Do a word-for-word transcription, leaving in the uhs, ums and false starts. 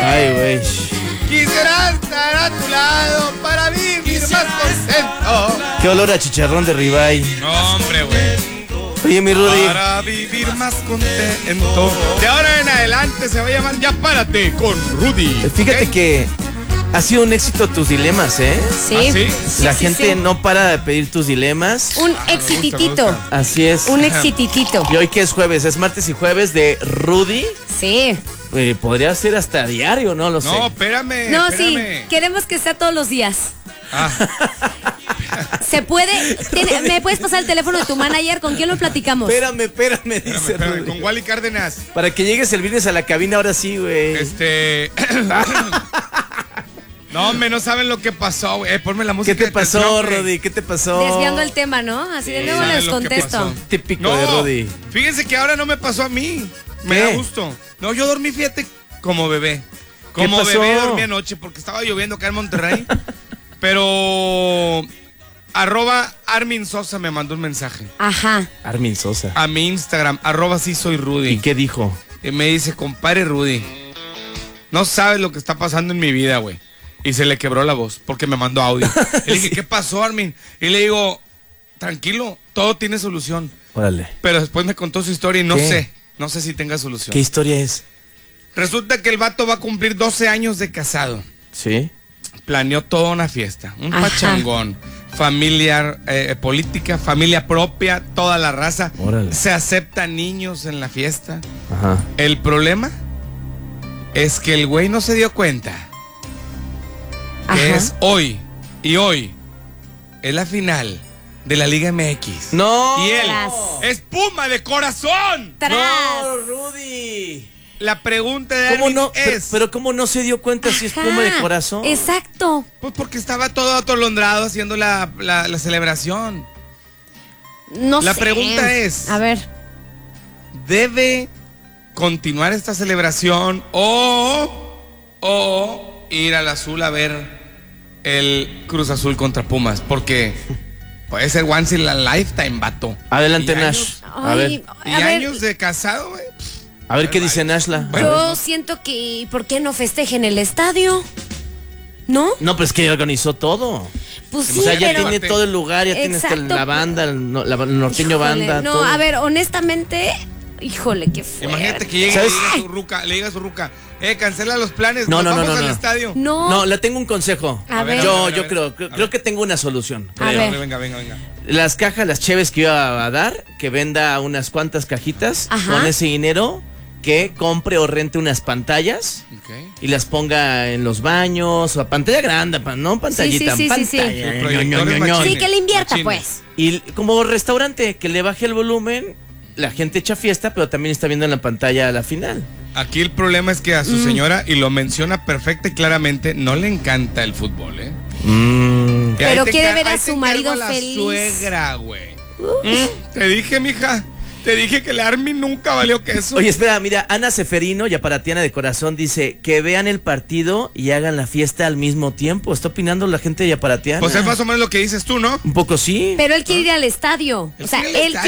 Ay, güey. Quisiera estar a tu lado para vivir más contento. Qué olor a chicharrón de ribeye. No, hombre, güey. Oye, mi Rudy. Para vivir más contento. De ahora en adelante se va a llamar Ya Párate con Rudy. Fíjate ¿Okay? que ha sido un éxito tus dilemas, ¿eh? Sí. ¿Ah, sí? Sí, La sí, gente sí. no para de pedir tus dilemas. Un Ah, me gusta, me exititito. gusta. Así es. Un exititito. Y hoy que es jueves, es martes y jueves de Rudy. Sí. Eh, podría ser hasta diario, no lo sé. No, espérame. No, espérame. sí. Queremos que sea todos los días. Ah, ¿Se puede? ¿Tiene- ¿Me puedes pasar el teléfono de tu manager? ¿Con quién lo platicamos? Espérame, espérame, dice espérame, espérame, Rudy. con Wally Cárdenas. Para que llegues el viernes a la cabina, ahora sí, güey. Este. No, hombre, no saben lo que pasó, güey. Eh, ponme la música. ¿Qué te de pasó, tensión, güey. Rudy? ¿Qué te pasó? Desviando el tema, ¿no? Así de Sí, luego saben les lo que contesto. pasó. Típico No, de Rudy. fíjense que ahora no me pasó a mí. Me ¿Qué? da gusto. No, yo dormí, fíjate, como bebé. Como pasó? bebé dormí anoche porque estaba lloviendo acá en Monterrey. Pero arroba Armin Sosa me mandó un mensaje Ajá. Armin Sosa. a mi Instagram, arroba sí soy Rudy. ¿Y qué dijo? Y me dice, compadre Rudy, no sabes lo que está pasando en mi vida, güey. Y se le quebró la voz porque me mandó audio. Y le dije, ¿qué pasó, Armin? Y le digo, tranquilo, todo tiene solución. Órale. Pero después me contó su historia y no ¿Qué? sé, no sé si tenga solución. ¿Qué historia es? Resulta que el vato va a cumplir doce años de casado. ¿Sí? Planeó toda una fiesta, un Ajá. pachangón, familiar, eh, política, familia propia, toda la raza. Órale. Se aceptan niños en la fiesta. Ajá. El problema es que el güey no se dio cuenta que Ajá. es hoy y hoy es la final de la Liga M X. ¡No! Y él Tras. es Puma de corazón. ¡Tras! ¡No, Rudy! La pregunta de ¿Cómo Armin no? Pero, es, pero ¿cómo no se dio cuenta si es Ajá. Puma de corazón? Exacto. pues porque estaba todo atolondrado haciendo la, la, la celebración. No La sé. pregunta es- A ver. ¿Debe continuar esta celebración o, o ir al azul a ver el Cruz Azul contra Pumas? Porque puede ser once in a lifetime, vato. Adelante, Y Nash. años- A Ay, ver, Y a ver, años de casado, güey. a ver qué dice Nashla. yo siento que ¿por qué no festejen el estadio? ¿No? No, pues que organizó todo. Pues sí, O sea, ya pero tiene todo el lugar, ya tiene hasta Exacto. la banda, el, no- la- el norteño Híjole, banda. No, todo. a ver, honestamente, híjole, qué fuerte. Imagínate que llegue y le ¿Sabes? diga a su ruca, le diga a su ruca, eh, cancela los planes, No, nos no, no, vamos no, al no. estadio. No. No, le tengo un consejo. A ver. Yo, a ver, a yo ver. creo, creo, A creo ver. que tengo una solución. A creo. ver. Venga, venga, venga. Las cajas, las cheves que iba a dar, que venda unas cuantas cajitas Ajá. con ese dinero, que compre o rente unas pantallas Ok. y las ponga en los baños o a pantalla grande, pa- no pantallita, sí, sí, sí, sí. pantalla. Sí, proyectores ño, ño, ño. machines. Sí, que le invierta, Machines. pues. Y como restaurante, que le baje el volumen, la gente echa fiesta, pero también está viendo en la pantalla la final. Aquí el problema es que a su Mm. señora, y lo menciona perfecta y claramente, no le encanta el fútbol, ¿eh? Mm. Y ahí Pero te quiere encar- ver a ahí su te encargo marido a la feliz. suegra, güey. Mm, Te dije, mija, te dije que el Armin nunca valió queso. Oye, espera, mira, Ana Seferino, yaparatiana de corazón, dice que vean el partido y hagan la fiesta al mismo tiempo. Está opinando la gente de Yaparatiana. Pues es más o menos lo que dices tú, ¿no? Un poco sí. Pero él quiere ir al estadio. Él O sea, quiere ir al él estadio,